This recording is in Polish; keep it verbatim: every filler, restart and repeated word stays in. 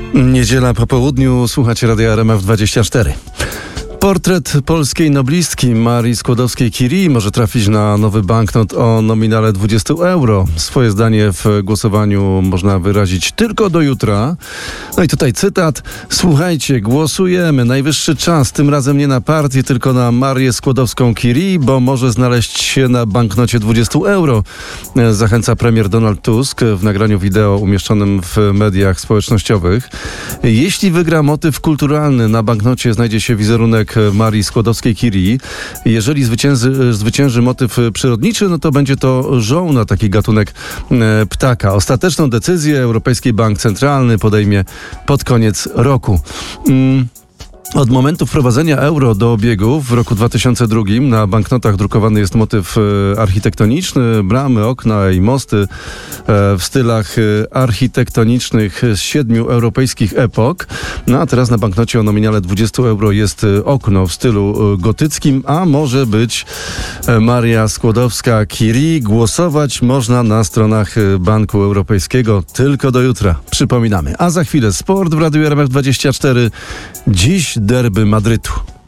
Niedziela po południu, słuchacie Radia R M F dwadzieścia cztery. Portret polskiej noblistki Marii Skłodowskiej-Curie może trafić na nowy banknot o nominale dwadzieścia euro. Swoje zdanie w głosowaniu można wyrazić tylko do jutra. No i tutaj cytat. Słuchajcie, głosujemy. Najwyższy czas. Tym razem nie na partię, tylko na Marię Skłodowską-Curie, bo może znaleźć się na banknocie dwadzieścia euro. Zachęca premier Donald Tusk w nagraniu wideo umieszczonym w mediach społecznościowych. Jeśli wygra motyw kulturalny, na banknocie znajdzie się wizerunek Marii Skłodowskiej-Curie. Jeżeli zwycięży, zwycięży motyw przyrodniczy, no to będzie to żołna, taki gatunek e, ptaka. Ostateczną decyzję Europejski Bank Centralny podejmie pod koniec roku. Mm. Od momentu wprowadzenia euro do obiegu w roku dwa tysiące drugim na banknotach drukowany jest motyw architektoniczny, bramy, okna i mosty w stylach architektonicznych z siedmiu europejskich epok. No a teraz na banknocie o nominale dwadzieścia euro jest okno w stylu gotyckim, a może być Maria Skłodowska-Curie. Głosować można na stronach Banku Europejskiego tylko do jutra. Przypominamy. A za chwilę sport w Radiu R M F dwadzieścia cztery. Dziś derby Madrytu.